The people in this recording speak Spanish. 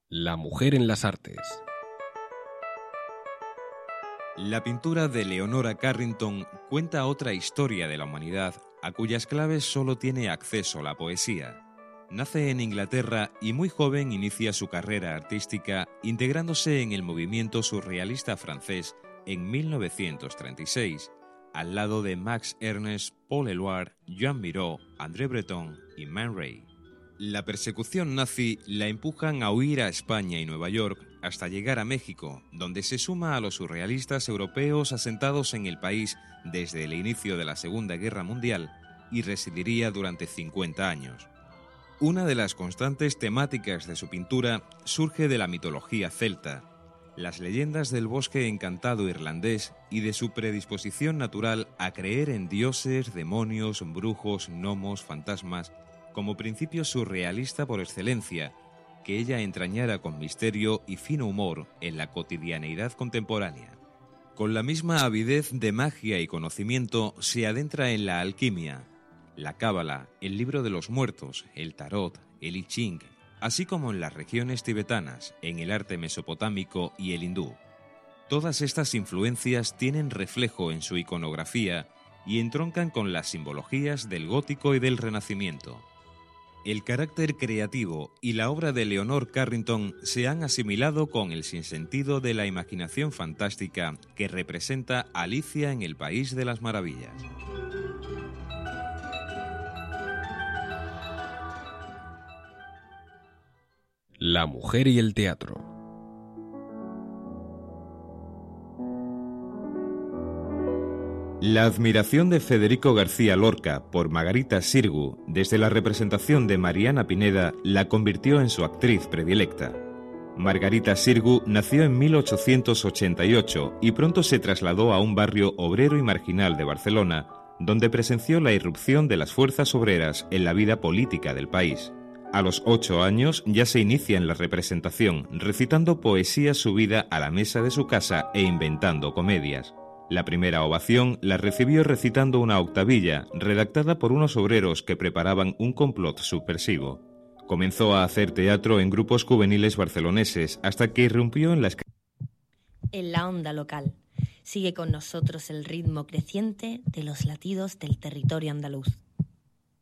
La mujer en las artes. La pintura de Leonora Carrington cuenta otra historia de la humanidad a cuyas claves solo tiene acceso la poesía. Nace en Inglaterra y muy joven inicia su carrera artística integrándose en el movimiento surrealista francés en 1936, al lado de Max Ernst, Paul Éluard, Jean Miró, André Breton y Man Ray. La persecución nazi la empujan a huir a España y Nueva York hasta llegar a México, donde se suma a los surrealistas europeos asentados en el país desde el inicio de la Segunda Guerra Mundial y residiría durante 50 años. Una de las constantes temáticas de su pintura surge de la mitología celta, las leyendas del bosque encantado irlandés y de su predisposición natural a creer en dioses, demonios, brujos, gnomos, fantasmas, como principio surrealista por excelencia, que ella entrañara con misterio y fino humor en la cotidianeidad contemporánea. Con la misma avidez de magia y conocimiento se adentra en la alquimia, la cábala, el libro de los muertos, el tarot, el I Ching, así como en las regiones tibetanas, en el arte mesopotámico y el hindú. Todas estas influencias tienen reflejo en su iconografía y entroncan con las simbologías del gótico y del renacimiento. El carácter creativo y la obra de Leonor Carrington se han asimilado con el sinsentido de la imaginación fantástica que representa Alicia en el País de las Maravillas. La mujer y el teatro. La admiración de Federico García Lorca por Margarita Xirgu desde la representación de Mariana Pineda la convirtió en su actriz predilecta. Margarita Xirgu nació en 1888 y pronto se trasladó a un barrio obrero y marginal de Barcelona, donde presenció la irrupción de las fuerzas obreras en la vida política del país. A los 8 años ya se inicia en la representación, recitando poesía subida a la mesa de su casa e inventando comedias. La primera ovación la recibió recitando una octavilla, redactada por unos obreros que preparaban un complot subversivo. Comenzó a hacer teatro en grupos juveniles barceloneses hasta que irrumpió en la onda local. Sigue con nosotros el ritmo creciente de los latidos del territorio andaluz.